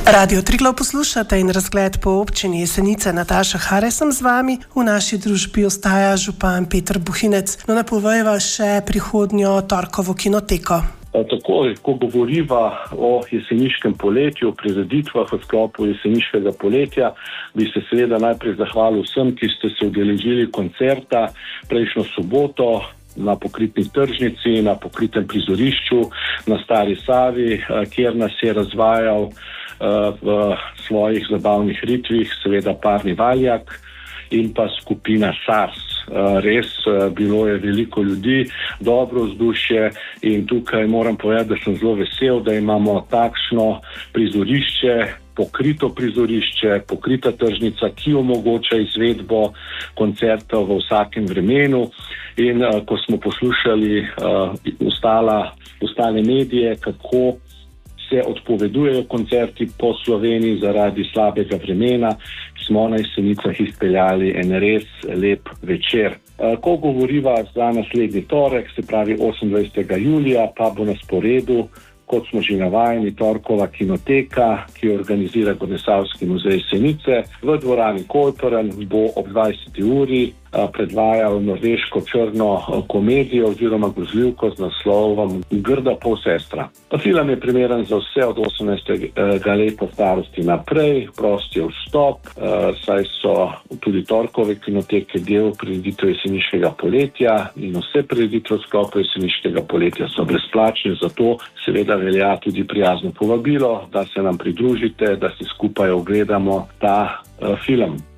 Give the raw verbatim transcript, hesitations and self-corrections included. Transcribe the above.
Radio Triglav poslušate in razgled po občini Jesenice. Nataša Hare sem z vami. V naši družbi ostaja župan Peter Buhinec. No, napovejva še prihodnjo torkovo kinoteko. Takoj, ko govoriva o jeseniškem poletju, prireditvah v sklopu jeseniškega poletja, bi se seveda najprej zahvalil vsem, ki ste se udeležili koncerta prejšnjo soboto na Pokritni tržnici, na Pokritnem prizorišču, na Stari Savi, kjer nas je razvajal v svojih zabavnih ritvih, seveda Parni Valjak in pa skupina Sars. Res, bilo je veliko ljudi, dobro vzdušje in tukaj moram povedati, da sem zelo vesel, da imamo takšno prizorišče, pokrito prizorišče, pokrita tržnica, ki omogoča izvedbo koncertov v vsakem vremenu. In ko smo poslušali ostala, ostale medije, kako se odpovedujejo koncerti po Sloveniji zaradi slabega vremena, smo na Jesenicah izpeljali en res lep večer. Ko govoriva za naslednji torek, se pravi osemindvajsetega julija, pa bo na sporedu, kot smo že navajeni, torkova kinoteka, ki jo organizira Gornjesavski muzej Jesenice. V dvorani Kolperen bo ob dvajseti uri predvajal norveško črno komedijo oziroma grozljivko z naslovom Grda polsestra. Film je primeren za vse od osemnajstega leta starosti naprej, prost je vstop, saj so tudi torkove kinoteke del prireditve jeseniškega poletja in vse prireditve v sklopu jeseniškega poletja so brezplačne, zato seveda velja tudi prijazno povabilo, da se nam pridružite, da si skupaj ogledamo ta uh, film.